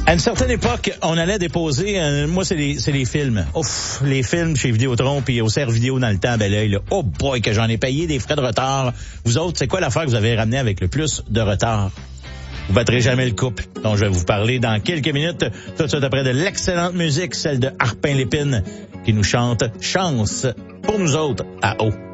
À une certaine époque, on allait déposer, moi c'est les films. Ouf, les films chez Vidéotron puis au Serre Vidéo dans le temps, ben là, oh boy, que j'en ai payé des frais de retard. Vous autres, c'est quoi l'affaire que vous avez ramené avec le plus de retard? Vous battrez jamais le couple, dont je vais vous parler dans quelques minutes, tout de suite après de l'excellente musique, celle de Harpin Lépine, qui nous chante Chance pour nous autres à haut.